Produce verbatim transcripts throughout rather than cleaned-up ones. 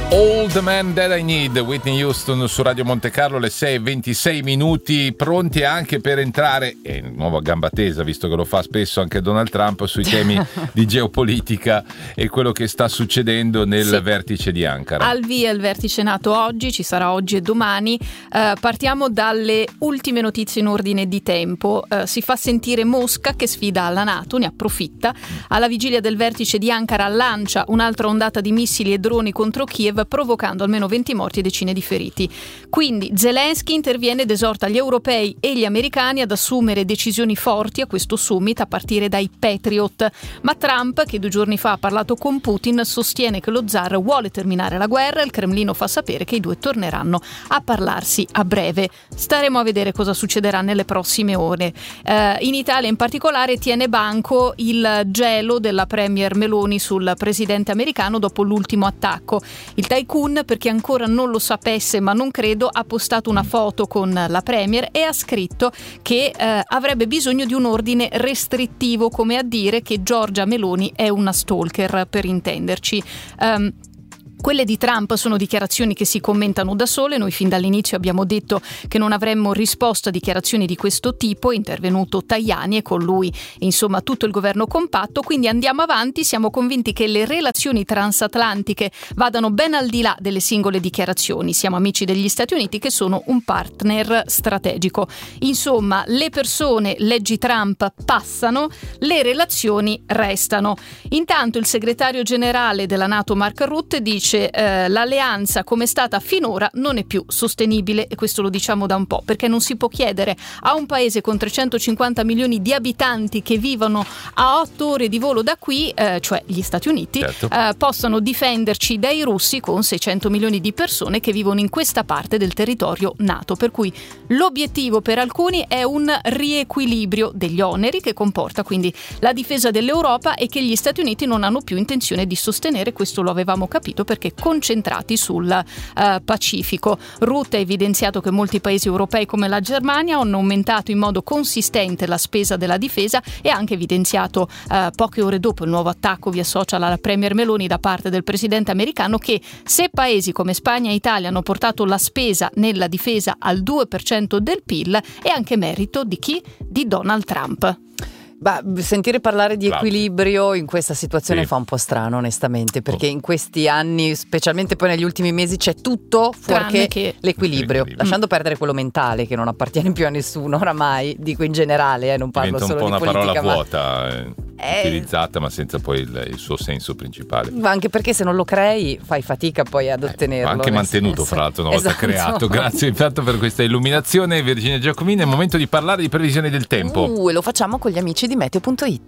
All the Man That I Need, Whitney Houston su Radio Monte Carlo, le sei e ventisei minuti, pronti anche per entrare, e di nuovo a gamba tesa, visto che lo fa spesso anche Donald Trump, sui temi di geopolitica e quello che sta succedendo nel sì. vertice di Ankara. Al via il vertice NATO oggi, ci sarà oggi e domani. Uh, partiamo dalle ultime notizie in ordine di tempo. Uh, si fa sentire Mosca che sfida la NATO, ne approfitta. Alla vigilia del vertice di Ankara lancia un'altra ondata di missili e droni contro Kiev, provocando almeno venti morti e decine di feriti. Quindi Zelensky interviene ed esorta gli europei e gli americani ad assumere decisioni forti a questo summit, a partire dai Patriot. Ma Trump, che due giorni fa ha parlato con Putin, sostiene che lo zar vuole terminare la guerra e il Cremlino fa sapere che i due torneranno a parlarsi a breve. Staremo a vedere cosa succederà nelle prossime ore. Eh, in Italia in particolare tiene banco il gelo della premier Meloni sul presidente americano dopo l'ultimo attacco. Il tycoon, per chi ancora non lo sapesse ma non credo, ha postato una foto con la premier e ha scritto che eh, avrebbe bisogno di un ordine restrittivo, come a dire che Giorgia Meloni è una stalker, per intenderci. Um, Quelle di Trump sono dichiarazioni che si commentano da sole. Noi fin dall'inizio abbiamo detto che non avremmo risposto a dichiarazioni di questo tipo. È intervenuto Tajani e con lui insomma tutto il governo compatto, quindi andiamo avanti. Siamo convinti che le relazioni transatlantiche vadano ben al di là delle singole dichiarazioni. Siamo amici degli Stati Uniti, che sono un partner strategico. Insomma, le persone, leggi Trump, passano, le relazioni restano. Intanto il segretario generale della NATO Mark Rutte dice Eh, l'alleanza come è stata finora non è più sostenibile, e questo lo diciamo da un po', perché non si può chiedere a un paese con trecentocinquanta milioni di abitanti che vivono a otto ore di volo da qui, eh, cioè gli Stati Uniti, certo. eh, possano difenderci dai russi con seicento milioni di persone che vivono in questa parte del territorio NATO, per cui l'obiettivo per alcuni è un riequilibrio degli oneri, che comporta quindi la difesa dell'Europa e che gli Stati Uniti non hanno più intenzione di sostenere. Questo lo avevamo capito, perché concentrati sul uh, Pacifico. Rutte ha evidenziato che molti paesi europei come la Germania hanno aumentato in modo consistente la spesa della difesa e ha anche evidenziato uh, poche ore dopo il nuovo attacco via social alla premier Meloni da parte del presidente americano che se paesi come Spagna e Italia hanno portato la spesa nella difesa al due per cento del P I L è anche merito di chi? Di Donald Trump. Bah, sentire parlare di equilibrio in questa situazione sì. fa un po' strano, onestamente, perché in questi anni, specialmente poi negli ultimi mesi, c'è tutto fuorché che... l'equilibrio, l'equilibrio, lasciando perdere quello mentale che non appartiene più a nessuno oramai, dico in generale, eh, non parlo diventa solo un po' di politica, una parola ma... vuota, eh, eh... utilizzata ma senza poi il, il suo senso principale. Ma anche perché se non lo crei fai fatica poi ad ottenerlo. Eh, anche mantenuto, senso. fra l'altro, una volta Esatto. creato. Grazie intanto per questa illuminazione, Virginia Giacomini. È il momento di parlare di previsioni del tempo. Uh, e lo facciamo con gli amici di Meteo punto it.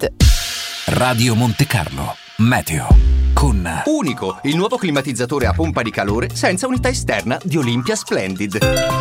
Radio Monte Carlo Meteo con Unico, il nuovo climatizzatore a pompa di calore senza unità esterna di Olympia Splendid.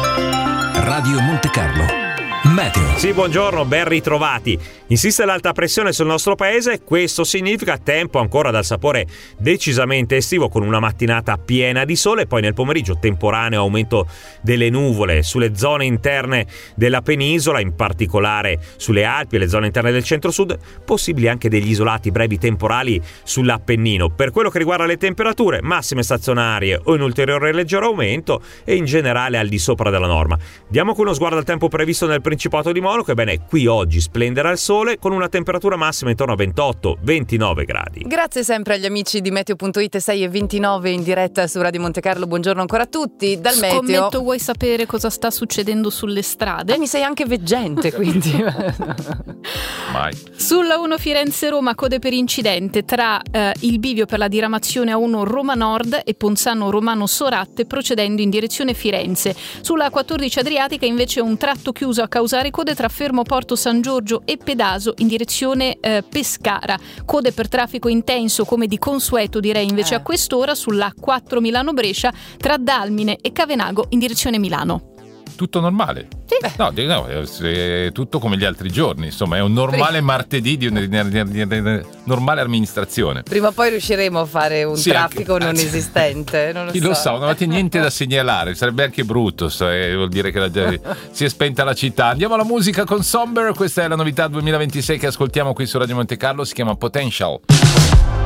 Radio Monte Carlo Meteo. Sì, buongiorno, ben ritrovati. Insiste l'alta pressione sul nostro paese, questo significa tempo ancora dal sapore decisamente estivo, con una mattinata piena di sole, poi nel pomeriggio temporaneo aumento delle nuvole sulle zone interne della penisola, in particolare sulle Alpi e le zone interne del centro-sud, possibili anche degli isolati brevi temporali sull'Appennino. Per quello che riguarda le temperature, massime stazionarie o in ulteriore leggero aumento e in generale al di sopra della norma. Diamo qui uno sguardo al tempo previsto nel Principato di Monaco. Ebbene, qui oggi splenderà il sole con una temperatura massima intorno a ventotto ventinove gradi. Grazie sempre agli amici di Meteo punto it, sei e ventinove in diretta su Radio Monte Carlo. Buongiorno ancora a tutti dal Meteo. Scommetto, vuoi sapere cosa sta succedendo sulle strade? Ah, mi sei anche veggente, quindi. Mai. Sulla uno Firenze-Roma, code per incidente tra eh, il bivio per la diramazione A uno Roma Nord e Ponzano Romano Soratte, procedendo in direzione Firenze. Sulla quattordici Adriatica invece un tratto chiuso a causare code tra Fermo Porto San Giorgio e Pedaso in direzione eh, Pescara. Code per traffico intenso come di consueto, direi invece eh. a quest'ora sulla quattro Milano Brescia tra Dalmine e Cavenago in direzione Milano. Tutto normale? Sì. No, no, è tutto come gli altri giorni, insomma, è un normale martedì di una, di una, di una normale amministrazione. Prima o poi riusciremo a fare un sì, traffico anche, non anzi, esistente, non lo chi so. lo sa, non avete niente da segnalare, sarebbe anche brutto, so, eh, vuol dire che la, si è spenta la città. Andiamo alla musica con Somber, questa è la novità duemilaventisei che ascoltiamo qui su Radio Monte Carlo, si chiama Potential.